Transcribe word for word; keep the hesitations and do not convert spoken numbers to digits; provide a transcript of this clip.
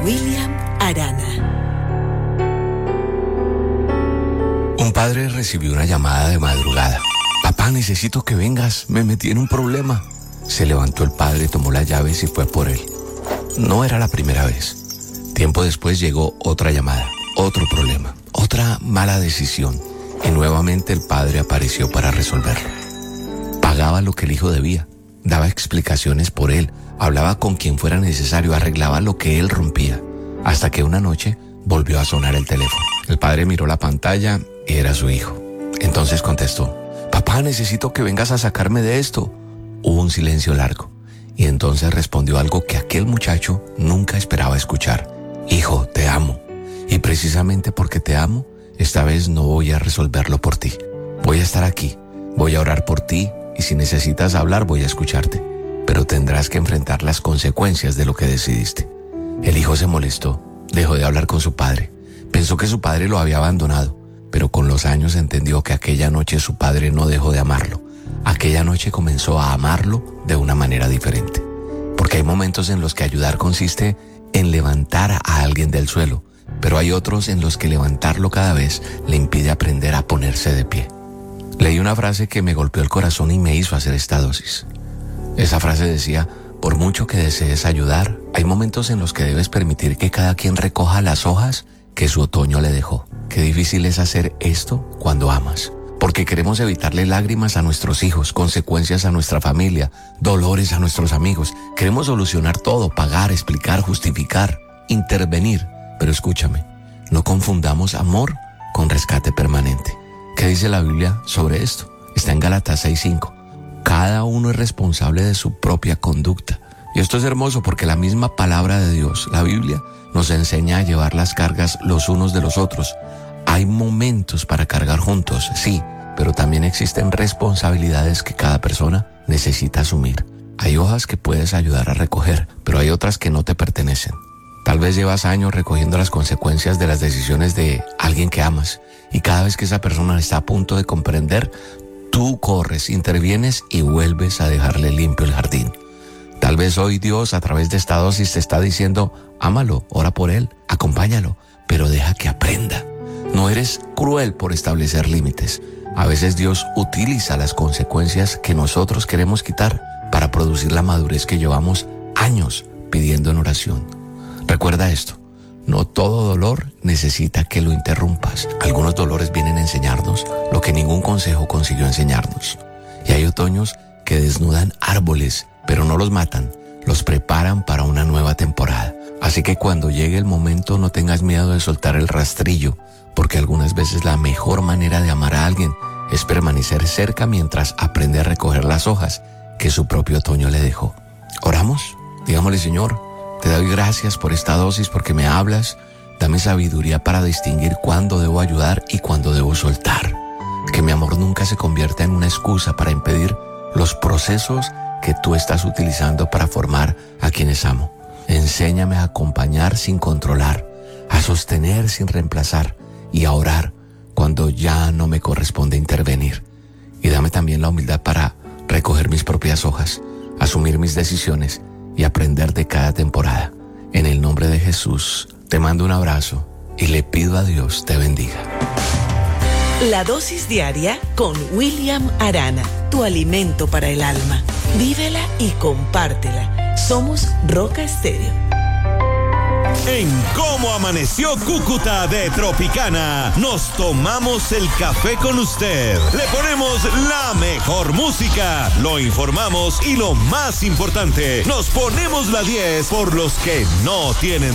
William Arana. Un padre recibió una llamada de madrugada. Papá, necesito que vengas, me metí en un problema. Se levantó el padre, tomó las llaves y fue por él. No era la primera vez. Tiempo después llegó otra llamada, otro problema, otra mala decisión. Y nuevamente el padre apareció para resolverlo. Pagaba lo que el hijo debía, daba explicaciones por él, hablaba con quien fuera necesario, arreglaba lo que él rompía. Hasta que una noche volvió a sonar el teléfono. El padre miró la pantalla y era su hijo. Entonces contestó: papá, necesito que vengas a sacarme de esto. Hubo un silencio largo y entonces respondió algo que aquel muchacho nunca esperaba escuchar: hijo, te amo. Y precisamente porque te amo, esta vez no voy a resolverlo por ti. Voy a estar aquí, voy a orar por ti y si necesitas hablar voy a escucharte. Pero tendrás que enfrentar las consecuencias de lo que decidiste. El hijo se molestó, dejó de hablar con su padre. Pensó que su padre lo había abandonado, pero con los años entendió que aquella noche su padre no dejó de amarlo. Aquella noche comenzó a amarlo de una manera diferente. Porque hay momentos en los que ayudar consiste en levantar a alguien del suelo, pero hay otros en los que levantarlo cada vez le impide aprender a ponerse de pie. Leí una frase que me golpeó el corazón y me hizo hacer esta dosis. Esa frase decía: por mucho que desees ayudar, hay momentos en los que debes permitir que cada quien recoja las hojas que su otoño le dejó. Qué difícil es hacer esto cuando amas, porque queremos evitarle lágrimas a nuestros hijos, consecuencias a nuestra familia, dolores a nuestros amigos. Queremos solucionar todo, pagar, explicar, justificar, intervenir. Pero escúchame, no confundamos amor con rescate permanente. ¿Qué dice la Biblia sobre esto? Está en Gálatas seis cinco. Cada uno es responsable de su propia conducta. Y esto es hermoso porque la misma palabra de Dios, la Biblia, nos enseña a llevar las cargas los unos de los otros. Hay momentos para cargar juntos, sí, pero también existen responsabilidades que cada persona necesita asumir. Hay hojas que puedes ayudar a recoger, pero hay otras que no te pertenecen. Tal vez llevas años recogiendo las consecuencias de las decisiones de alguien que amas, y cada vez que esa persona está a punto de comprender, tú corres, intervienes y vuelves a dejarle limpio el jardín. Tal vez hoy Dios a través de esta dosis te está diciendo: ámalo, ora por él, acompáñalo, pero deja que aprenda. No eres cruel por establecer límites. A veces Dios utiliza las consecuencias que nosotros queremos quitar para producir la madurez que llevamos años pidiendo en oración. Recuerda esto: no todo dolor necesita que lo interrumpas. Algunos dolores vienen a enseñarnos lo que ningún consejo consiguió enseñarnos. Y hay otoños que desnudan árboles, pero no los matan, los preparan para una nueva temporada. Así que cuando llegue el momento, no tengas miedo de soltar el rastrillo, porque algunas veces la mejor manera de amar a alguien es permanecer cerca mientras aprende a recoger las hojas que su propio otoño le dejó. ¿Oramos? Digámosle: Señor, te doy gracias por esta dosis, porque me hablas. Dame sabiduría para distinguir cuándo debo ayudar y cuándo debo soltar. Que mi amor nunca se convierta en una excusa para impedir los procesos que tú estás utilizando para formar a quienes amo. Enséñame a acompañar sin controlar, a sostener sin reemplazar y a orar cuando ya no me corresponde intervenir. Y dame también la humildad para recoger mis propias hojas, asumir mis decisiones y aprender de cada temporada. En el nombre de Jesús, te mando un abrazo y le pido a Dios te bendiga. La dosis diaria con William Arana, tu alimento para el alma. Vívela y compártela. Somos Roca Estéreo. En Cómo Amaneció Cúcuta de Tropicana, nos tomamos el café con usted. Le ponemos la mejor música, lo informamos y lo más importante, nos ponemos la diez por los que no tienen